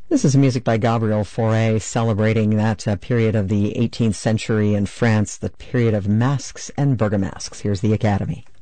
This is music by Gabriel Fauré celebrating that period of the 18th century in France, the period of masks and burgomasques. Here's the Academy.